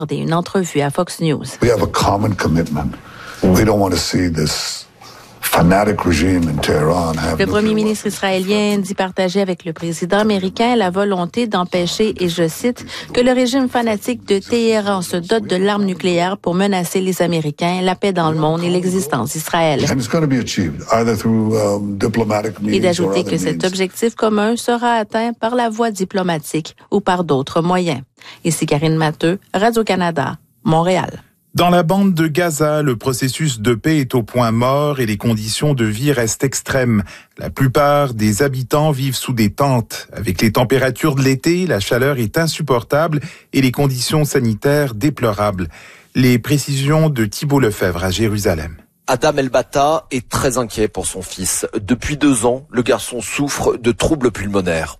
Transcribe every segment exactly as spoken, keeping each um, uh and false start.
Une entrevue à Fox News. We have a common commitment. We don't want to see this fanatic regime in Tehran have. Le premier ministre israélien dit partager avec le président américain la volonté d'empêcher, et je cite, que le régime fanatique de Téhéran se dote de l'arme nucléaire pour menacer les Américains, la paix dans le monde et l'existence d'Israël. And it's going to be achieved either through um, diplomatic means. Et d'ajouter que cet objectif commun sera atteint par la voie diplomatique ou par d'autres moyens. Ici Karine Matteux, Radio-Canada, Montréal. Dans la bande de Gaza, le processus de paix est au point mort et les conditions de vie restent extrêmes. La plupart des habitants vivent sous des tentes. Avec les températures de l'été, la chaleur est insupportable et les conditions sanitaires déplorables. Les précisions de Thibault Lefebvre à Jérusalem. Adam El-Bata est très inquiet pour son fils. Depuis deux ans, le garçon souffre de troubles pulmonaires.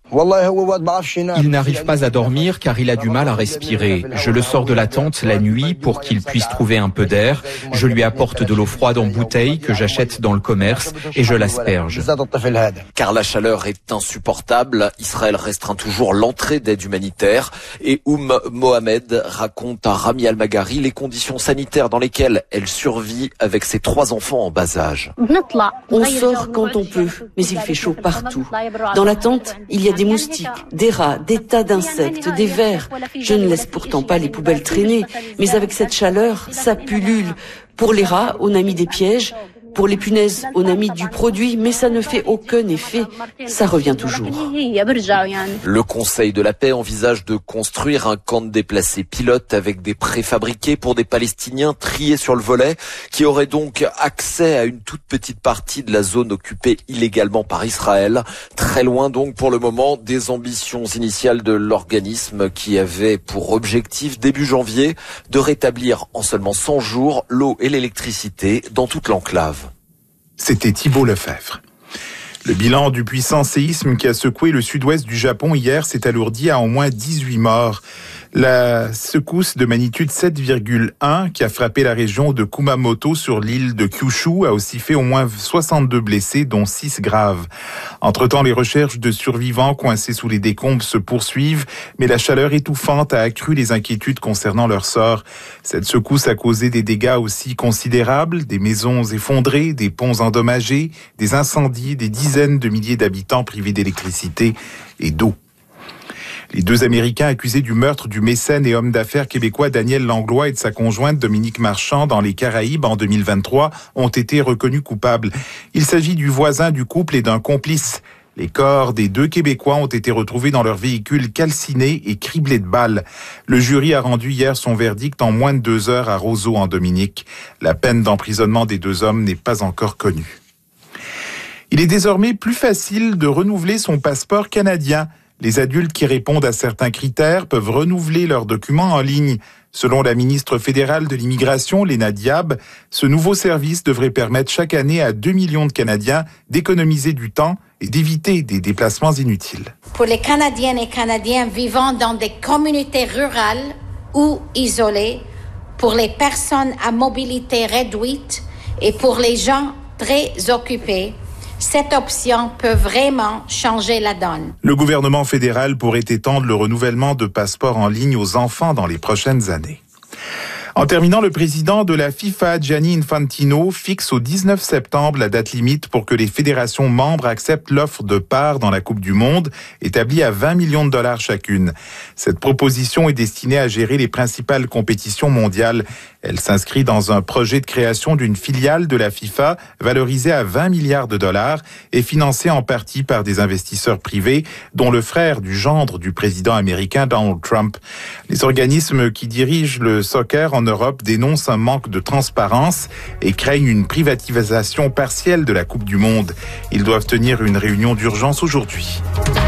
Il n'arrive pas à dormir car il a du mal à respirer. Je le sors de la tente la nuit pour qu'il puisse trouver un peu d'air. Je lui apporte de l'eau froide en bouteille que j'achète dans le commerce et je l'asperge. Car la chaleur est insupportable, Israël restreint toujours l'entrée d'aide humanitaire. Et Oum Mohamed raconte à Rami Al-Magari les conditions sanitaires dans lesquelles elle survit avec ses trois enfants en bas âge. On sort quand on peut, mais il fait chaud partout. Dans la tente, il y a des moustiques, des rats, des tas d'insectes, des vers. Je ne laisse pourtant pas les poubelles traîner, mais avec cette chaleur, ça pullule. Pour les rats, on a mis des pièges. Pour les punaises, on a mis du produit, mais ça ne fait aucun effet. Ça revient toujours. Le Conseil de la paix envisage de construire un camp de déplacés pilotes avec des préfabriqués pour des Palestiniens triés sur le volet, qui auraient donc accès à une toute petite partie de la zone occupée illégalement par Israël. Très loin donc pour le moment des ambitions initiales de l'organisme qui avait pour objectif début janvier de rétablir en seulement cent jours l'eau et l'électricité dans toute l'enclave. C'était Thibault Lefebvre. Le bilan du puissant séisme qui a secoué le sud-ouest du Japon hier s'est alourdi à au moins dix-huit morts. La secousse de magnitude sept virgule un qui a frappé la région de Kumamoto sur l'île de Kyushu a aussi fait au moins soixante-deux blessés, dont six graves. Entre-temps, les recherches de survivants coincés sous les décombres se poursuivent, mais la chaleur étouffante a accru les inquiétudes concernant leur sort. Cette secousse a causé des dégâts aussi considérables, des maisons effondrées, des ponts endommagés, des incendies, des dizaines de milliers d'habitants privés d'électricité et d'eau. Les deux Américains accusés du meurtre du mécène et homme d'affaires québécois Daniel Langlois et de sa conjointe Dominique Marchand dans les Caraïbes en deux mille vingt-trois ont été reconnus coupables. Il s'agit du voisin du couple et d'un complice. Les corps des deux Québécois ont été retrouvés dans leur véhicule calciné et criblé de balles. Le jury a rendu hier son verdict en moins de deux heures à Roseau en Dominique. La peine d'emprisonnement des deux hommes n'est pas encore connue. Il est désormais plus facile de renouveler son passeport canadien. Les adultes qui répondent à certains critères peuvent renouveler leurs documents en ligne. Selon la ministre fédérale de l'immigration, Léna Diab, ce nouveau service devrait permettre chaque année à deux millions de Canadiens d'économiser du temps et d'éviter des déplacements inutiles. Pour les Canadiennes et Canadiens vivant dans des communautés rurales ou isolées, pour les personnes à mobilité réduite et pour les gens très occupés, cette option peut vraiment changer la donne. Le gouvernement fédéral pourrait étendre le renouvellement de passeports en ligne aux enfants dans les prochaines années. En terminant, le président de la FIFA, Gianni Infantino, fixe au dix-neuf septembre la date limite pour que les fédérations membres acceptent l'offre de part dans la Coupe du Monde, établie à vingt millions de dollars chacune. Cette proposition est destinée à gérer les principales compétitions mondiales. Elle s'inscrit dans un projet de création d'une filiale de la FIFA valorisée à vingt milliards de dollars et financée en partie par des investisseurs privés, dont le frère du gendre du président américain Donald Trump. Les organismes qui dirigent le soccer en Europe dénoncent un manque de transparence et craignent une privatisation partielle de la Coupe du Monde. Ils doivent tenir une réunion d'urgence aujourd'hui.